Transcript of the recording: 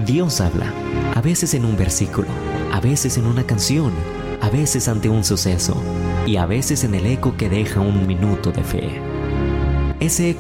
Dios habla, a veces en un versículo, a veces en una canción, a veces ante un suceso y a veces en el eco que deja un minuto de fe. Ese eco